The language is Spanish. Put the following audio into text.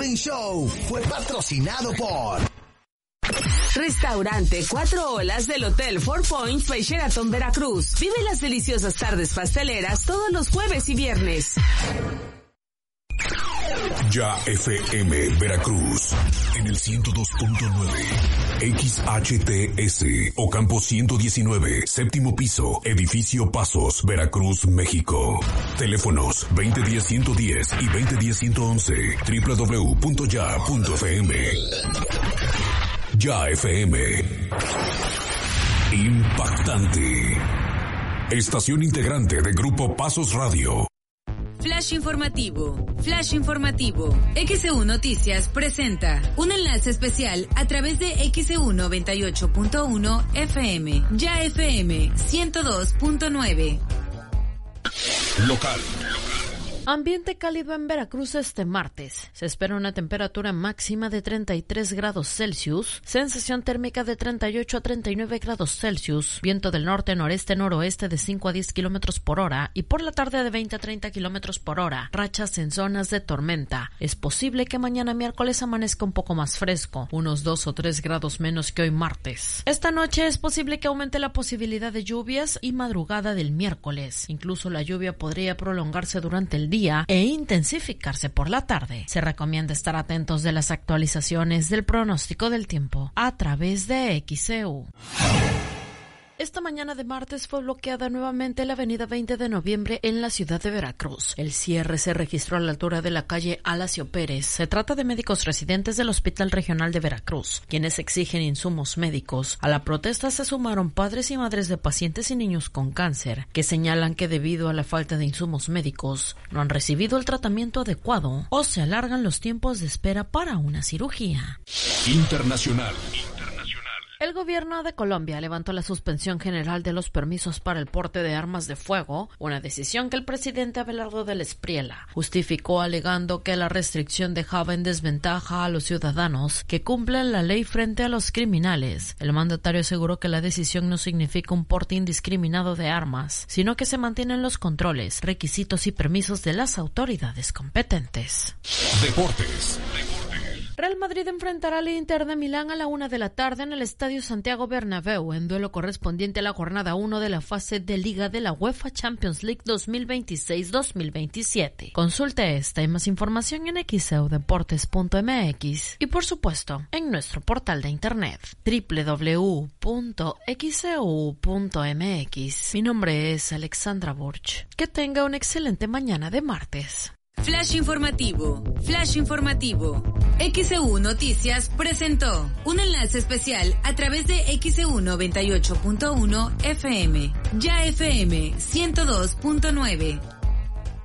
Morning Show fue patrocinado por Restaurante 4 Olas del Hotel Four Points by Sheraton Veracruz. Vive las deliciosas tardes pasteleras todos los jueves y viernes. Ya FM Veracruz en el 102.9 XHTS Ocampo 119, séptimo piso, edificio Pasos, Veracruz, México. Teléfonos 2010-110 y 2010-111, www.ya.fm. Ya FM. Impactante. Estación integrante de Grupo Pasos Radio. Flash informativo. Flash informativo. XEU Noticias presenta un enlace especial a través de XEU 98.1 FM. Ya FM 102.9. Local. Ambiente cálido en Veracruz este martes. Se espera una temperatura máxima de 33 grados Celsius, sensación térmica de 38 a 39 grados Celsius, viento del norte-noreste-noroeste de 5 a 10 kilómetros por hora y por la tarde de 20 a 30 kilómetros por hora, rachas en zonas de tormenta. Es posible que mañana miércoles amanezca un poco más fresco, unos 2 o 3 grados menos que hoy martes. Esta noche es posible que aumente la posibilidad de lluvias y madrugada del miércoles. Incluso la lluvia podría prolongarse durante el día e intensificarse por la tarde. Se recomienda estar atentos de las actualizaciones del pronóstico del tiempo a través de XEU. Esta mañana de martes fue bloqueada nuevamente la avenida 20 de noviembre en la ciudad de Veracruz. El cierre se registró a la altura de la calle Alasio Pérez. Se trata de médicos residentes del Hospital Regional de Veracruz, quienes exigen insumos médicos. A la protesta se sumaron padres y madres de pacientes y niños con cáncer, que señalan que debido a la falta de insumos médicos, no han recibido el tratamiento adecuado o se alargan los tiempos de espera para una cirugía. Internacional. El gobierno de Colombia levantó la suspensión general de los permisos para el porte de armas de fuego, una decisión que el presidente Abelardo del Espriella justificó alegando que la restricción dejaba en desventaja a los ciudadanos que cumplen la ley frente a los criminales. El mandatario aseguró que la decisión no significa un porte indiscriminado de armas, sino que se mantienen los controles, requisitos y permisos de las autoridades competentes. Deportes. Real Madrid enfrentará al Inter de Milán a la 1 de la tarde en el Estadio Santiago Bernabéu, en duelo correspondiente a la jornada 1 de la fase de Liga de la UEFA Champions League 2026-2027. Consulte esta y más información en xeudeportes.mx y, por supuesto, en nuestro portal de internet www.xeu.mx. Mi nombre es Alexandra Burch. Que tenga una excelente mañana de martes. Flash informativo. Flash informativo. XEU Noticias presentó un enlace especial a través de XEU 98.1 FM. Ya FM 102.9.